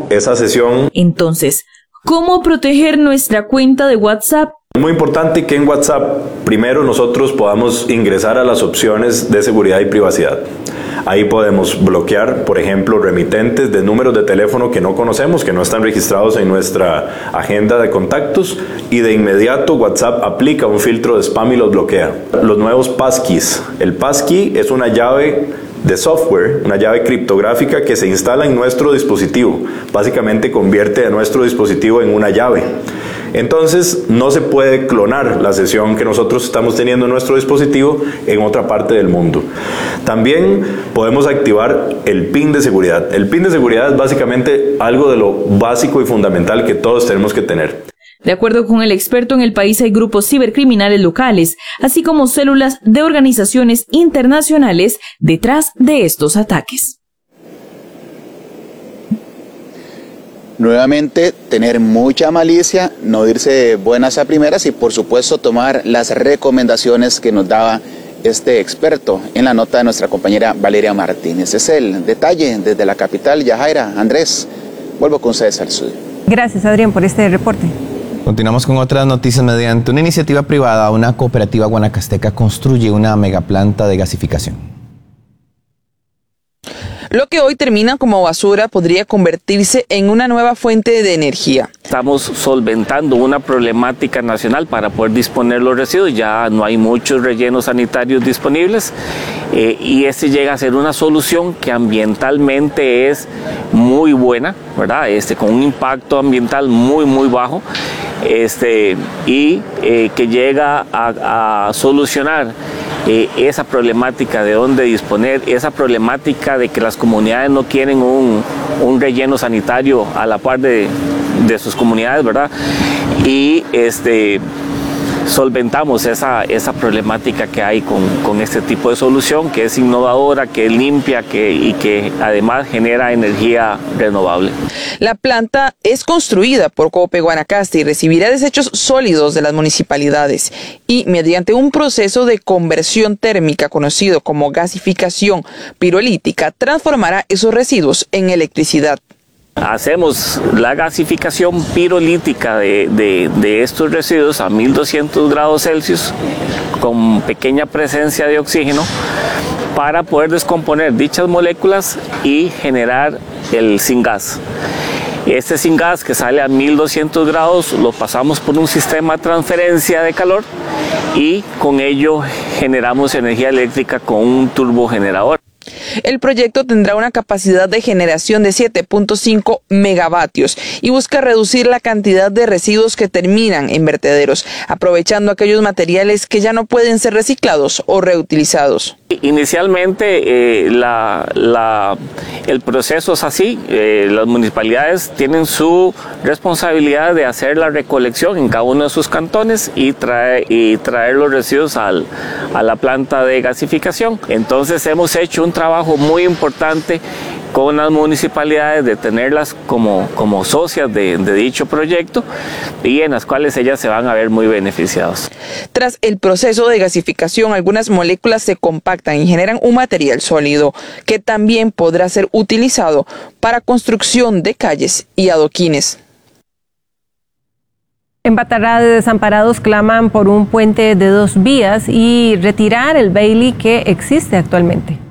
esa sesión. Entonces, ¿cómo proteger nuestra cuenta de WhatsApp? Es muy importante que en WhatsApp primero nosotros podamos ingresar a las opciones de seguridad y privacidad. Ahí podemos bloquear, por ejemplo, remitentes de números de teléfono que no conocemos, que no están registrados en nuestra agenda de contactos, y de inmediato WhatsApp aplica un filtro de spam y los bloquea. Los nuevos passkeys. El passkey es una llave de software, una llave criptográfica que se instala en nuestro dispositivo. Básicamente convierte a nuestro dispositivo en una llave. Entonces no se puede clonar la sesión que nosotros estamos teniendo en nuestro dispositivo en otra parte del mundo. También podemos activar el PIN de seguridad. El PIN de seguridad es básicamente algo de lo básico y fundamental que todos tenemos que tener. De acuerdo con el experto, en el país hay grupos cibercriminales locales, así como células de organizaciones internacionales detrás de estos ataques. Nuevamente, tener mucha malicia, no irse de buenas a primeras y por supuesto tomar las recomendaciones que nos daba este experto en la nota de nuestra compañera Valeria Martínez. Es el detalle desde la capital. Yajaira, Andrés, vuelvo con ustedes al estudio. Gracias, Adrián, por este reporte. Continuamos con otras noticias. Mediante una iniciativa privada, una cooperativa guanacasteca construye una megaplanta de gasificación. Lo que hoy termina como basura podría convertirse en una nueva fuente de energía. Estamos solventando una problemática nacional para poder disponer los residuos. Ya no hay muchos rellenos sanitarios disponibles y este llega a ser una solución que ambientalmente es muy buena, ¿verdad? Con un impacto ambiental muy bajo y que llega a solucionar esa problemática de dónde disponer, esa problemática de que las comunidades no quieren un relleno sanitario a la par de sus comunidades, ¿verdad? Y solventamos esa problemática que hay con este tipo de solución, que es innovadora, que es limpia y que además genera energía renovable. La planta es construida por Cope Guanacaste y recibirá desechos sólidos de las municipalidades y mediante un proceso de conversión térmica conocido como gasificación pirolítica transformará esos residuos en electricidad. Hacemos la gasificación pirolítica de estos residuos a 1200 grados Celsius con pequeña presencia de oxígeno para poder descomponer dichas moléculas y generar el syngas. Este syngas que sale a 1200 grados lo pasamos por un sistema de transferencia de calor y con ello generamos energía eléctrica con un turbogenerador. El proyecto tendrá una capacidad de generación de 7.5 megavatios y busca reducir la cantidad de residuos que terminan en vertederos, aprovechando aquellos materiales que ya no pueden ser reciclados o reutilizados. Inicialmente el proceso es así, las municipalidades tienen su responsabilidad de hacer la recolección en cada uno de sus cantones y traer los residuos a la planta de gasificación. Entonces hemos hecho un trabajo muy importante con las municipalidades de tenerlas como socias de dicho proyecto y en las cuales ellas se van a ver muy beneficiadas. Tras el proceso de gasificación, algunas moléculas se compactan y generan un material sólido que también podrá ser utilizado para construcción de calles y adoquines. En Batarrá, de desamparados claman por un puente de 2 vías y retirar el Bailey que existe actualmente.